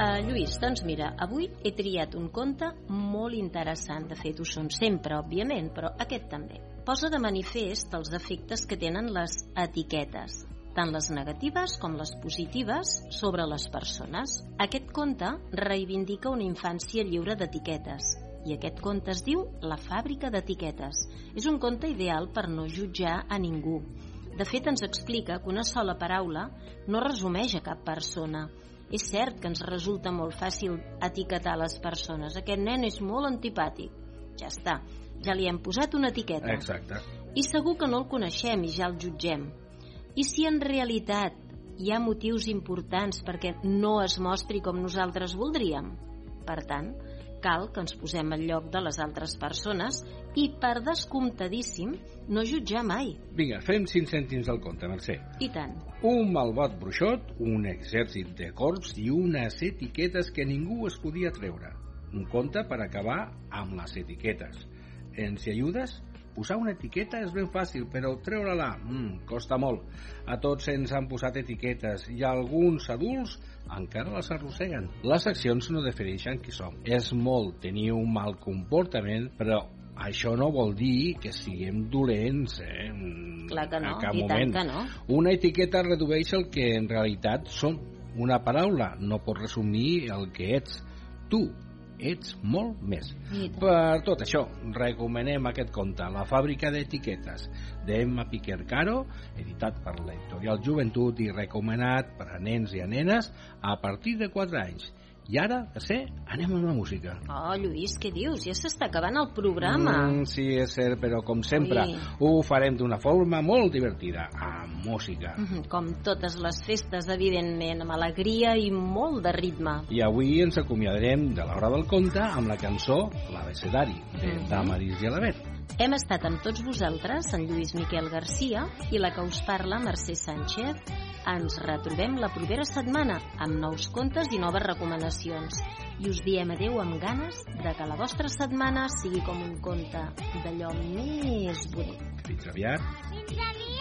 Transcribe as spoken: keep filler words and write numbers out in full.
Uh, Lluís, doncs mira, avui he triat un conte molt interessant. De fet, ho són sempre, òbviament, però aquest també. Posa de manifest els efectes que tenen les etiquetes, tant les negatives com les positives, sobre les persones. Aquest conte reivindica una infància lliure d'etiquetes, i aquest conte es diu La fàbrica d'etiquetes. És un conte ideal per no jutjar a ningú. De fet, ens explica que una sola paraula no resumeix a cap persona. És cert que ens resulta molt fàcil etiquetar les persones. Aquest nen és molt antipàtic. Ja està, ja li hem posat una etiqueta. Exacte. I segur que no el coneixem i ja el jutgem. I si en realitat hi ha motius importants perquè no es mostri com nosaltres voldríem? Per tant, cal que ens posem al lloc de les altres persones i, per descomptadíssim, no jutjar mai. Vinga, fem cinc cèntims del conte, Mercè. I tant. Un malvat bruixot, un exèrcit de corbs i unes etiquetes que ningú es podia treure. Un conte per acabar amb les etiquetes. Ens hi ajudes? Posar una etiqueta és ben fàcil, però treure-la mm, costa molt. A tots ens han posat etiquetes i alguns adults encara les arrosseguen. Les accions no defineixen qui som. És molt tenir un mal comportament, però això no vol dir que siguem dolents, eh? Clar que no, a cap i moment. tant que no. Una etiqueta redueix el que en realitat som. Una paraula no pot resumir el que ets. Tu ets molt més. Per tot això, recomanem aquest conte, La fàbrica d'etiquetes, d'Emma Piquer Caro, editat per l'editorial Joventut i recomanat per a nens i a nenes a partir de quatre anys. I ara, que sé, anem amb la música. Oh, Lluís, què dius? Ja s'està acabant el programa. Mm, sí, és cert, però com sempre Ui. ho farem d'una forma molt divertida, amb música. Mm-hmm, com totes les festes, evidentment, amb alegria i molt de ritme. I avui ens acomiadarem de l'hora del conte amb la cançó L'abecedari, de Mm-hmm. Damaris Gelabert. Hem estat amb tots vosaltres, en Lluís Miquel Garcia i la que us parla, Mercè Sánchez. Ens retrobem la propera setmana amb nous contes i noves recomanacions. I us diem adeu amb ganes de que la vostra setmana sigui com un conte d'allò més bonic. Fins aviat. Fins aviat.